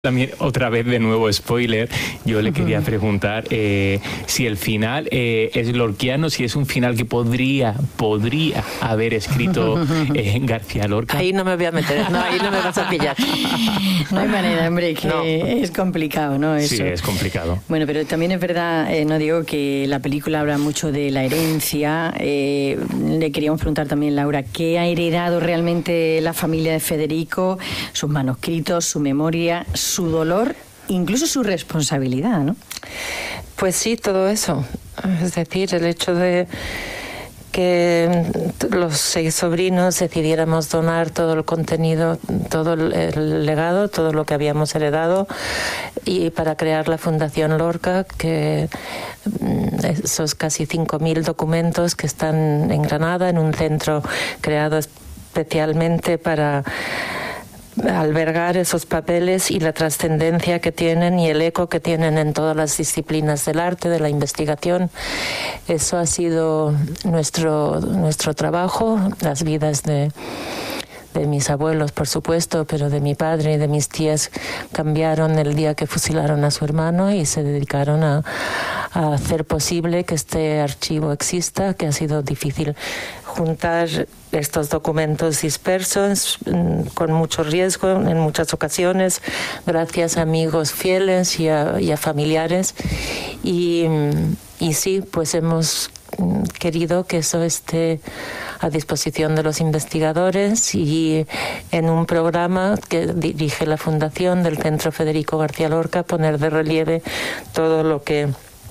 También otra vez de nuevo spoiler, yo le quería preguntar si el final es lorquiano, si es un final que podría haber escrito García Lorca. Ahí no me voy a meter, no, ahí no me vas a pillar. No hay manera, hombre, que no. Es complicado, ¿no? Eso. Sí, es complicado. Bueno, pero también es verdad, no digo que la película habla mucho de la herencia. Le queríamos preguntar también, Laura, ¿qué ha heredado realmente la familia de Federico? Sus manuscritos, su memoria, su dolor, incluso su responsabilidad, ¿no? Pues sí, todo eso. Es decir, el hecho de que los 6 sobrinos decidiéramos donar todo el contenido, todo el legado, todo lo que habíamos heredado, y para crear la Fundación Lorca, que esos casi 5.000 documentos que están en Granada, en un centro creado especialmente para albergar esos papeles y la trascendencia que tienen y el eco que tienen en todas las disciplinas del arte, de la investigación. Eso ha sido nuestro trabajo, las vidas de mis abuelos, por supuesto, pero de mi padre y de mis tías cambiaron el día que fusilaron a su hermano y se dedicaron a hacer posible que este archivo exista, que ha sido difícil juntar estos documentos dispersos, con mucho riesgo en muchas ocasiones, gracias a amigos fieles y a familiares. Y sí, pues hemos querido que eso esté a disposición de los investigadores, y en un programa que dirige la Fundación del Centro Federico García Lorca, poner de relieve todo lo que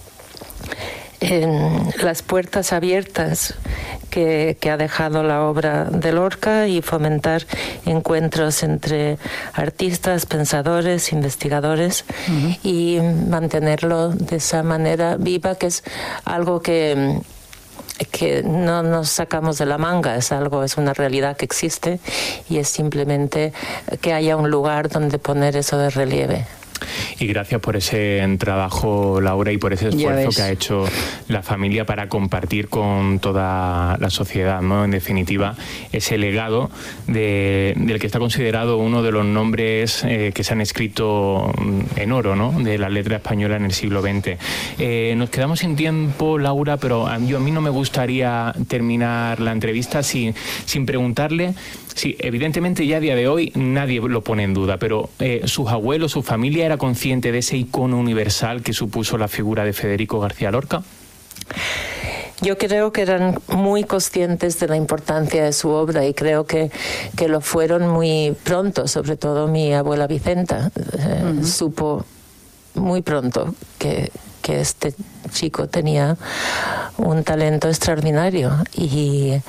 en las puertas abiertas que ha dejado la obra de Lorca, y fomentar encuentros entre artistas, pensadores, investigadores, y mantenerlo de esa manera viva, que es algo que no nos sacamos de la manga, es una realidad que existe, y es simplemente que haya un lugar donde poner eso de relieve. Y gracias por ese trabajo, Laura, y por ese esfuerzo que ha hecho la familia para compartir con toda la sociedad, ¿no? En definitiva, ese legado del que está considerado uno de los nombres que se han escrito en oro, ¿no? De la letra española en el siglo XX. Nos quedamos sin tiempo, Laura, pero a mí no me gustaría terminar la entrevista sin preguntarle. Sí, evidentemente ya a día de hoy nadie lo pone en duda, pero sus abuelos, su familia era consciente de ese icono universal que supuso la figura de Federico García Lorca. Yo creo que eran muy conscientes de la importancia de su obra, y creo que lo fueron muy pronto, sobre todo mi abuela Vicenta. Supo muy pronto que este chico tenía un talento extraordinario, y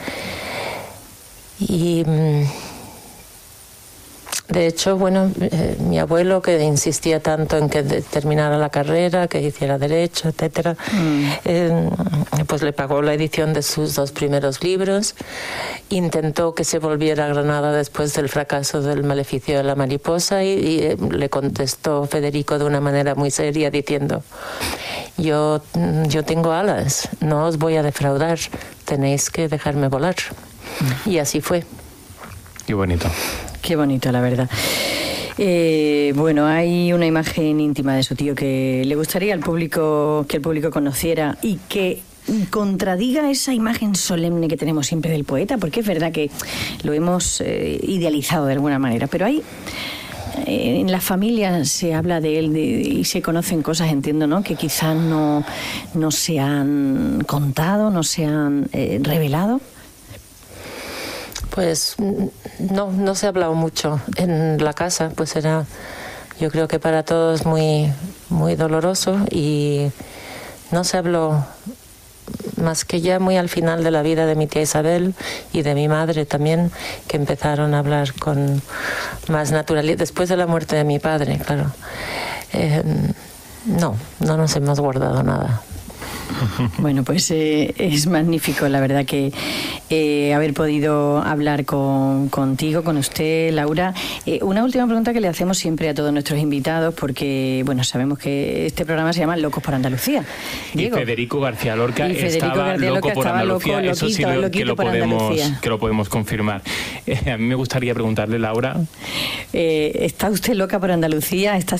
de hecho, bueno, mi abuelo, que insistía tanto en que terminara la carrera, que hiciera derecho, etcétera, pues le pagó la edición de sus 2 primeros libros. Intentó que se volviera a Granada después del fracaso del Maleficio de la Mariposa, y le contestó Federico de una manera muy seria diciendo: yo tengo alas, no os voy a defraudar, tenéis que dejarme volar. Y así fue. Qué bonito. Qué bonito, la verdad. Bueno, hay una imagen íntima de su tío que le gustaría que el público conociera, y que contradiga esa imagen solemne que tenemos siempre del poeta, porque es verdad que lo hemos idealizado de alguna manera, pero hay... en la familia se habla de él y se conocen cosas, entiendo, ¿no?, que quizás no se han contado, no se han revelado. Pues no se ha hablado mucho en la casa, pues era, yo creo que para todos muy, muy doloroso, y no se habló más que ya muy al final de la vida de mi tía Isabel y de mi madre también, que empezaron a hablar con más naturalidad, después de la muerte de mi padre, claro. No nos hemos guardado nada. Bueno, pues es magnífico, la verdad, que haber podido hablar contigo, con usted, Laura. Una última pregunta que le hacemos siempre a todos nuestros invitados, porque, bueno, sabemos que este programa se llama Locos por Andalucía. Diego. Y Federico García Lorca estaba loco por Andalucía. Eso sí que lo podemos confirmar. A mí me gustaría preguntarle, Laura. ¿Está usted loca por Andalucía? ¿Está